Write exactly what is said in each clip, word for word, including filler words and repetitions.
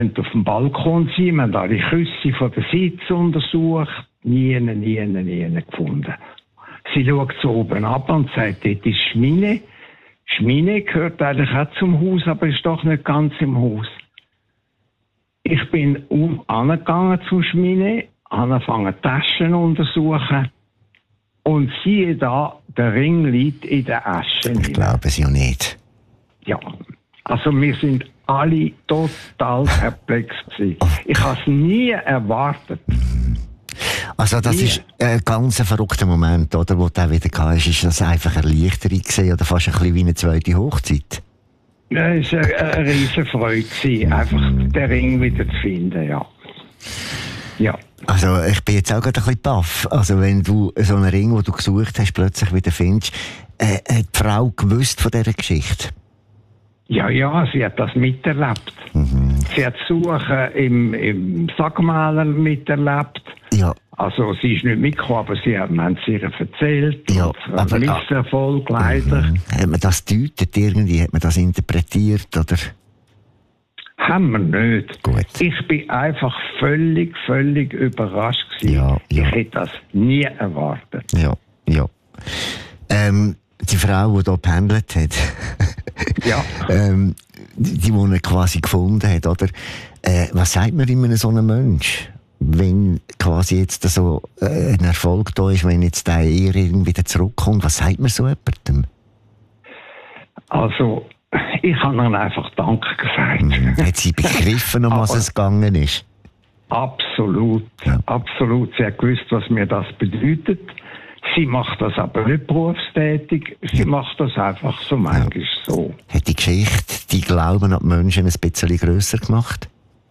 auf dem Balkon sein, wir haben alle Küsse von der Sitze untersucht, nie, nie, nie gefunden. Sie schaut so oben ab und sagt, dort ist Schmine. Schmine gehört eigentlich auch zum Haus, aber ist doch nicht ganz im Haus. Ich bin um angegangen zur Schmine, angefangen Taschen zu untersuchen und siehe da, der Ring liegt in der Asche. Ich glaube es ja nicht. Ja, also wir sind alle total perplex gewesen. Ich habe es nie erwartet. Also das nie. Ist ein ganz verrückter Moment, oder, wo du auch wieder gehabt hast. Ist das einfach eine Erleichterung gewesen, oder fast ein bisschen wie eine zweite Hochzeit? Ja, es war eine, eine riesen Freude gewesen, einfach den Ring wieder zu finden, ja. Ja. Also ich bin jetzt auch gerade ein bisschen baff. Also wenn du so einen Ring, den du gesucht hast, plötzlich wieder findest, äh, hat die Frau gewusst von dieser Geschichte? Ja, ja, sie hat das miterlebt. Mhm. Sie hat Suchen im, im Sackmaler miterlebt. Ja. Also sie ist nicht mitgekommen, aber sie hat, man hat es ihr erzählt. Ja, aber Misserfolg, leider. Mhm. Hat man das gedeutet irgendwie? Hat man das interpretiert, oder? Haben wir nicht. Gut. Ich bin einfach völlig, völlig überrascht gewesen. Ja, ja. Ich hätte das nie erwartet. Ja, ja. Ähm, die Frau, die hier gependelt hat, ja. ähm, die, die ihn quasi gefunden hat, oder? Äh, was sagt man immer so einem Mensch, wenn quasi jetzt so äh, ein Erfolg da ist, wenn jetzt der eher wieder zurückkommt? Was sagt man so jemandem? Also, ich habe ihnen einfach Danke gesagt. Mhm. Hat sie begriffen, um was es gegangen ist? Absolut, ja. absolut. Sie hat gewusst, was mir das bedeutet. Sie macht das aber nicht berufstätig. Sie ja. macht das einfach so manchmal ja. so. Hat die Geschichte die Glauben an die Menschen ein bisschen grösser gemacht?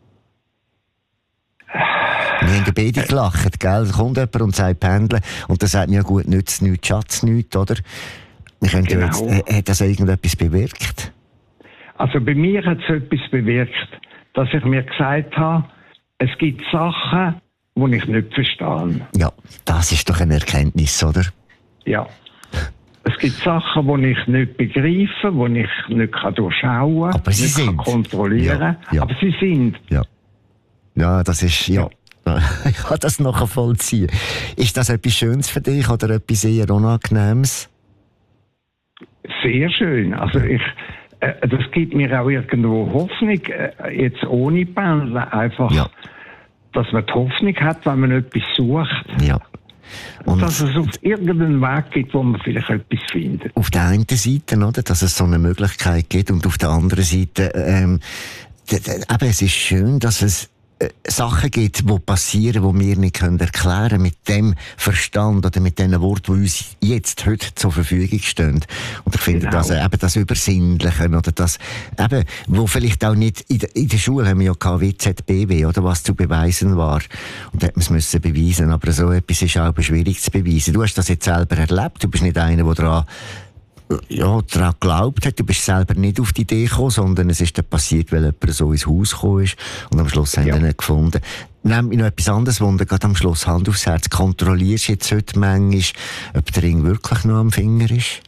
Wir haben beide gelacht, gell? Da kommt jemand und sagt Pendeln und dann sagt man, ja gut, nützt nichts, Schatz nichts, oder? Ich könnte genau. jetzt, äh, hat das irgendetwas bewirkt? Also bei mir hat es etwas bewirkt, dass ich mir gesagt habe, es gibt Sachen, die ich nicht verstehe. Ja, das ist doch eine Erkenntnis, oder? Ja. Es gibt Sachen, die ich nicht begreife, die ich nicht durchschauen kann, nicht sind. kontrollieren kann. Ja, ja. Aber sie sind. Ja, ja das ist... ja. Ich kann das nachvollziehen. Ist das etwas Schönes für dich oder etwas eher Unangenehmes? Sehr schön. Also ich, äh, das gibt mir auch irgendwo Hoffnung, äh, jetzt ohne Pendeln, einfach, ja. dass man die Hoffnung hat, wenn man etwas sucht. Ja. Und dass es auf irgendeinen Weg gibt, wo man vielleicht etwas findet. Auf der einen Seite, oder, dass es so eine Möglichkeit gibt, und auf der anderen Seite, ähm, aber es ist schön, dass es Sachen gibt, die passieren, die wir nicht erklären können, mit dem Verstand oder mit den Worten, die uns jetzt, heute zur Verfügung stehen. Und ich finde, genau. das, eben das Übersinnliche, oder das, eben, wo vielleicht auch nicht, in der, in der Schule haben wir ja gehabt, W Z B W, oder, was zu beweisen war. Und da hat man es müssen beweisen, aber so etwas ist auch schwierig zu beweisen. Du hast das jetzt selber erlebt, du bist nicht einer, der daran ja, daran geglaubt hat. Du bist selber nicht auf die Idee gekommen, sondern es ist dann passiert, weil jemand so ins Haus gekommen ist und am Schluss haben ja. wir ihn gefunden. Nimm mich noch etwas anderes wunder, gerade am Schluss Hand aufs Herz. Kontrollierst du jetzt heute manchmal, ob der Ring wirklich noch am Finger ist?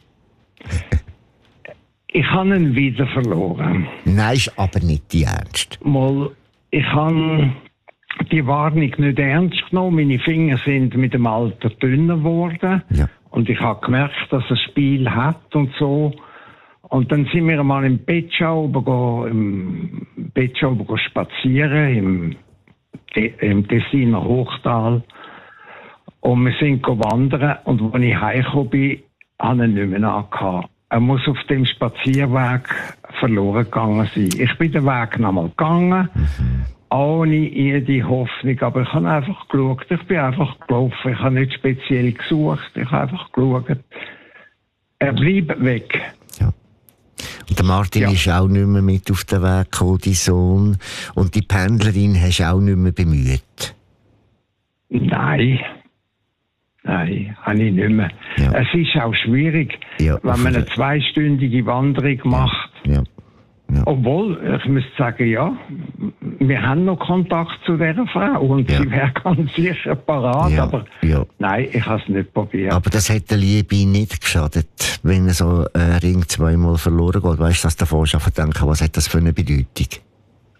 Ich habe ihn wieder verloren. Nein, ist aber nicht die Ernst. Mal, ich habe die Warnung nicht ernst genommen. Meine Finger sind mit dem Alter dünner geworden. Ja. Und ich habe gemerkt, dass es Spiel hat und so. Und dann sind wir einmal im Petschau im Petschau spazieren, im, im Tessiner Hochtal. Und wir sind wandern. Und als ich heimgekommen bin, habe ich ihn nicht mehr angehabt. Er muss auf dem Spazierweg verloren gegangen sein. Ich bin den Weg nochmal gegangen. Mhm. Ohne jede Hoffnung, aber ich habe einfach geschaut. Ich bin einfach gelaufen. Ich habe nicht speziell gesucht. Ich habe einfach geschaut. Er bleibt weg. Ja. Und der Martin ja. ist auch nicht mehr mit auf den Weg gekommen, dein Sohn. Und die Pendlerin hast du auch nicht mehr bemüht? Nein. Nein, habe ich nicht mehr. Ja. Es ist auch schwierig, ja, wenn man eine zweistündige Wanderung macht. Ja. Ja. Ja. Obwohl, ich müsste sagen, ja, wir haben noch Kontakt zu dieser Frau und ja. sie wäre ganz sicher parat, ja. aber ja. nein, ich habe es nicht probiert. Aber das hat der Liebe nicht geschadet, wenn so ein Ring zweimal verloren geht. Weißt du, dass du davor schon denken, was hat das für eine Bedeutung?